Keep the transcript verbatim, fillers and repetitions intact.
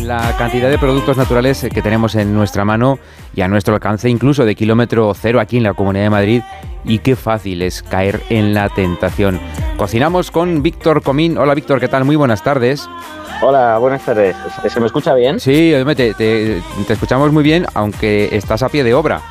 la cantidad de productos naturales que tenemos en nuestra mano y a nuestro alcance, incluso de kilómetro cero aquí en la Comunidad de Madrid, y qué fácil es caer en la tentación. Cocinamos con Víctor Comín. Hola Víctor, ¿qué tal? Muy buenas tardes. Hola, buenas tardes. ¿Se me escucha bien? Sí, te, te, te escuchamos muy bien, aunque estás a pie de obra.